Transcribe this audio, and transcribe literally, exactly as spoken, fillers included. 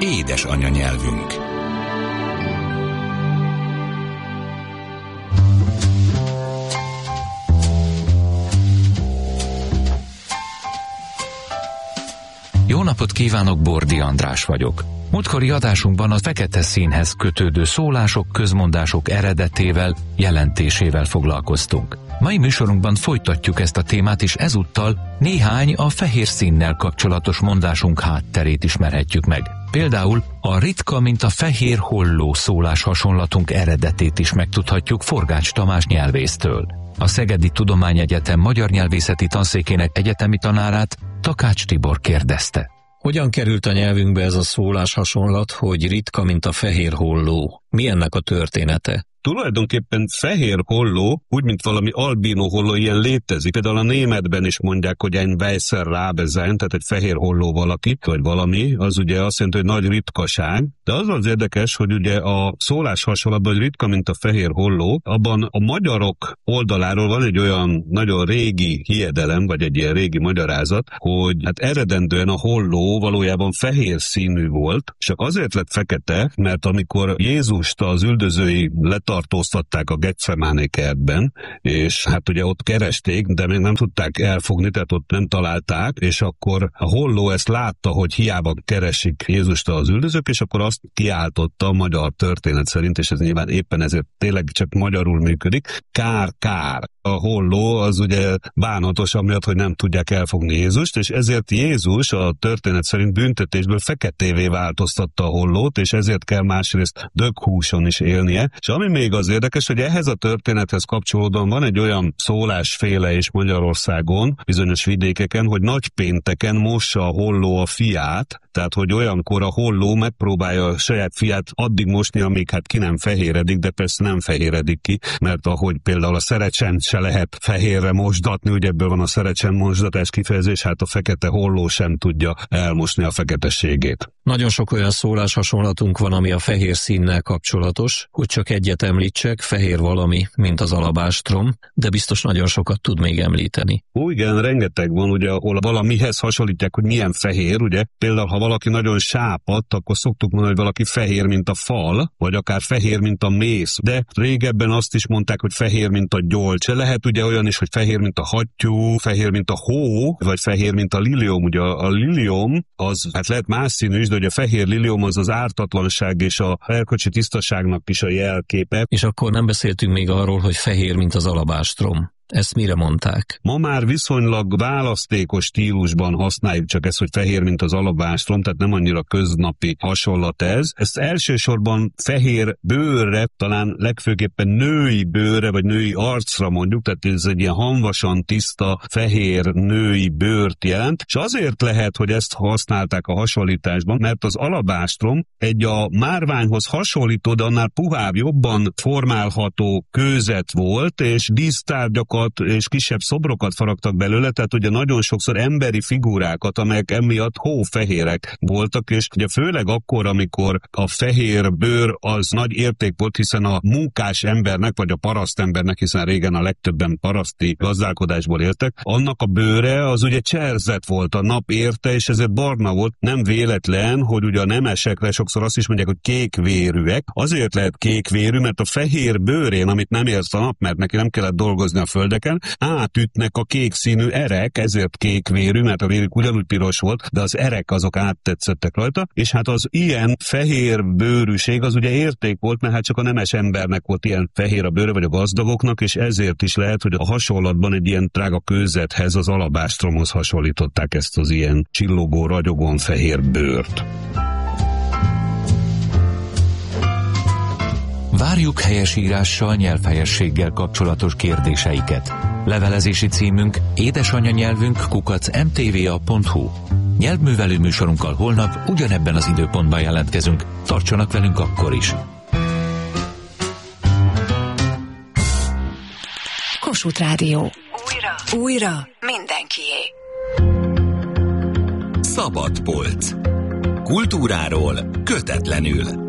Édes anyanyelvünk. Jó napot kívánok, Bordi András vagyok. Múltkori adásunkban a fekete színhez kötődő szólások, közmondások eredetével, jelentésével foglalkoztunk. Mai műsorunkban folytatjuk ezt a témát, és ezúttal néhány a fehér színnel kapcsolatos mondásunk hátterét ismerhetjük meg. Például a ritka, mint a fehér holló szólás hasonlatunk eredetét is megtudhatjuk Forgács Tamás nyelvésztől. A Szegedi Tudományegyetem magyar nyelvészeti tanszékének egyetemi tanárát Takács Tibor kérdezte. Hogyan került a nyelvünkbe ez a szólás hasonlat, hogy ritka, mint a fehér holló? Mi ennek a története? Tulajdonképpen fehér holló, úgy, mint valami albino holló, ilyen létezik. Például a németben is mondják, hogy ein weißer Rabe sein, tehát egy fehér holló valaki, vagy valami, az ugye azt jelenti, hogy nagy ritkaság. De az az érdekes, hogy ugye a szólás hasonlatban, hogy ritka, mint a fehér holló, abban a magyarok oldaláról van egy olyan nagyon régi hiedelem, vagy egy ilyen régi magyarázat, hogy hát eredendően a holló valójában fehér színű volt, csak azért lett fekete, mert amikor Jézust az üldözői letartóztatták a Getsemáné kertben, és hát ugye ott keresték, de még nem tudták elfogni, tehát ott nem találták, és akkor a holló ezt látta, hogy hiába keresik Jézust az üldözők, és akkor azt kiáltotta a magyar történet szerint, és ez nyilván éppen ezért tényleg csak magyarul működik, kár, kár. A holló az ugye bánatos amiatt, hogy nem tudják elfogni Jézust, és ezért Jézus a történet szerint büntetésből feketévé változtatta a hollót, és ezért kell másrészt döghúson is élnie. És ami még az érdekes, hogy ehhez a történethez kapcsolódóan van egy olyan szólásféle is Magyarországon, bizonyos vidékeken, hogy nagypénteken mossa a holló a fiát, tehát hogy olyankor a holló megpróbálja a saját fiát addig mosni, amíg hát ki nem fehéredik, de persze nem fehéredik ki, mert ahogy például a szerecsen se lehet fehérre mosdatni, ugye ebből van a szerecsen mosdatás kifejezés, hát a fekete holló sem tudja elmosni a feketességét. Nagyon sok olyan szólás hasonlatunk van, ami a fehér színnel kapcsolatos, hogy csak egyet említsek, fehér valami, mint az alabástrom, de biztos nagyon sokat tud még említeni. Ó, igen, rengeteg van, ugye, ahol valamihez hasonlítják, hogy milyen fehér, ugye, például ha valaki nagyon sápadt, akkor szoktuk mondani, hogy valaki fehér, mint a fal, vagy akár fehér, mint a mész, de régebben azt is mondták, hogy fehér, mint a gyolcse. Lehet ugye olyan is, hogy fehér, mint a hattyú, fehér, mint a hó, vagy fehér, mint a liliom. Ugye a liliom az, hát lehet más színű is, de ugye a fehér liliom az az ártatlanság és a erkölcsi tisztaságnak is a jelképe. És akkor nem beszéltünk még arról, hogy fehér, mint az alabástrom. Ezt mire mondták? Ma már viszonylag választékos stílusban használjuk csak ezt, hogy fehér, mint az alabástrom, tehát nem annyira köznapi hasonlat ez. Ezt elsősorban fehér bőrre, talán legfőképpen női bőrre, vagy női arcra mondjuk, tehát ez egy ilyen hamvasan tiszta, fehér női bőrt jelent, és azért lehet, hogy ezt használták a hasonlításban, mert az alabástrom egy a márványhoz hasonlító, de annál puhább, jobban formálható kőzet volt, és dísztárgyak és kisebb szobrokat faragtak belőle, tehát ugye nagyon sokszor emberi figurákat, amelyek emiatt hófehérek voltak, és ugye főleg akkor, amikor a fehér bőr az nagy érték volt, hiszen a munkás embernek, vagy a parasztembernek, hiszen régen a legtöbben paraszti gazdálkodásból éltek, annak a bőre az ugye cserzett volt, a nap érte, és ezért barna volt. Nem véletlen, hogy ugye a nemesekre sokszor azt is mondják, hogy kékvérűek. Azért lehet kékvérű, mert a fehér bőrén, amit nem ért a nap, mert neki nem kellett dolgozni a föld, átütnek a kék színű erek, ezért kékvérű, mert a vérük ugyanúgy piros volt, de az erek azok áttetszettek rajta, és hát az ilyen fehér bőrűség az ugye érték volt, mert hát csak a nemes embernek volt ilyen fehér a bőre, vagy a gazdagoknak, és ezért is lehet, hogy a hasonlatban egy ilyen drága kőzethez, az alabástromhoz hasonlították ezt az ilyen csillogó, ragyogón fehér bőrt. Várjuk helyesírással, nyelvhelyességgel kapcsolatos kérdéseiket. Levelezési címünk édesanyanyelvünk kukac em té vé a pont hu. Nyelvművelő műsorunkkal holnap ugyanebben az időpontban jelentkezünk. Tartsanak velünk akkor is! Kossuth Rádió. Újra. Újra. Mindenkié. Szabad polc. Kultúráról kötetlenül.